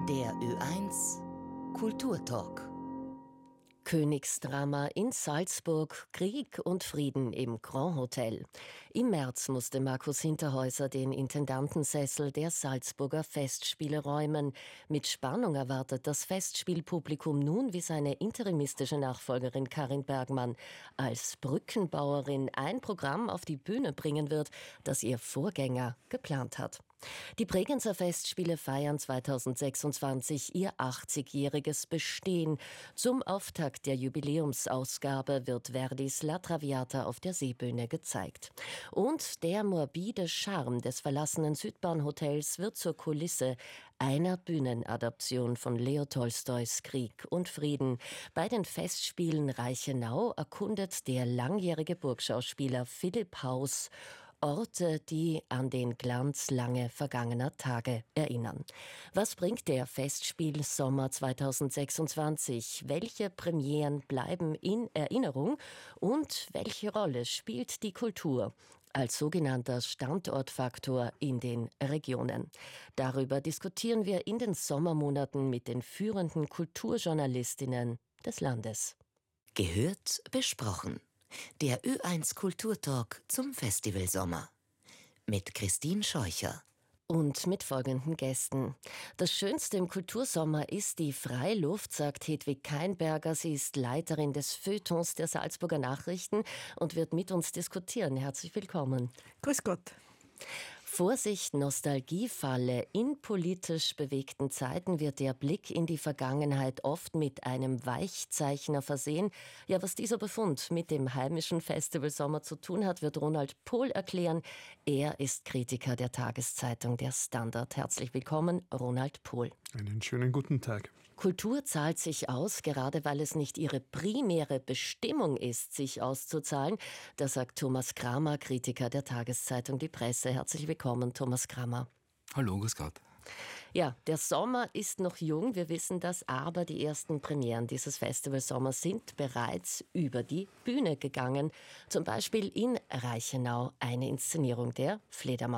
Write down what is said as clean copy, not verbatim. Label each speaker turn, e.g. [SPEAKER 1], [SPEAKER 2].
[SPEAKER 1] Der Ö1 Kulturtalk.
[SPEAKER 2] Königsdrama in Salzburg, Krieg und Frieden im Grand Hotel. Im März musste Markus Hinterhäuser den Intendantensessel der Salzburger Festspiele räumen. Mit Spannung erwartet das Festspielpublikum nun, wie seine interimistische Nachfolgerin Karin Bergmann als Brückenbauerin ein Programm auf die Bühne bringen wird, das ihr Vorgänger geplant hat. Die Bregenzer Festspiele feiern 2026 ihr 80-jähriges Bestehen. Zum Auftakt der Jubiläumsausgabe wird Verdis La Traviata auf der Seebühne gezeigt. Und der morbide Charme des verlassenen Südbahnhotels wird zur Kulisse einer Bühnenadaption von Leo Tolstois Krieg und Frieden. Bei den Festspielen Reichenau erkundet der langjährige Burgschauspieler Philipp Haus Orte, die an den Glanz lange vergangener Tage erinnern. Was bringt der Festspielsommer 2026? Welche Premieren bleiben in Erinnerung? Und welche Rolle spielt die Kultur als sogenannter Standortfaktor in den Regionen? Darüber diskutieren wir in den Sommermonaten mit den führenden Kulturjournalistinnen des Landes.
[SPEAKER 1] Gehört, besprochen. Der Ö1 Kulturtalk zum Festivalsommer. Mit Christine Scheucher.
[SPEAKER 2] Und mit folgenden Gästen. Das Schönste im Kultursommer ist die Freiluft, sagt Hedwig Keinberger. Sie ist Leiterin des Feuilletons der Salzburger Nachrichten und wird mit uns diskutieren. Herzlich willkommen.
[SPEAKER 3] Grüß Gott.
[SPEAKER 2] Vorsicht, Nostalgiefalle. In politisch bewegten Zeiten wird der Blick in die Vergangenheit oft mit einem Weichzeichner versehen. Ja, was dieser Befund mit dem heimischen Festivalsommer zu tun hat, wird Ronald Pohl erklären. Er ist Kritiker der Tageszeitung Der Standard. Herzlich willkommen, Ronald Pohl.
[SPEAKER 4] Einen schönen guten Tag.
[SPEAKER 2] Kultur zahlt sich aus, gerade weil es nicht ihre primäre Bestimmung ist, sich auszuzahlen. Das sagt Thomas Kramer, Kritiker der Tageszeitung Die Presse. Herzlich willkommen, Thomas Kramer.
[SPEAKER 5] Hallo, grüß Gott.
[SPEAKER 2] Ja, der Sommer ist noch jung, wir wissen das, aber die ersten Premieren dieses Festivalsommers sind bereits über die Bühne gegangen. Zum Beispiel in Reichenau eine Inszenierung der Fledermaus.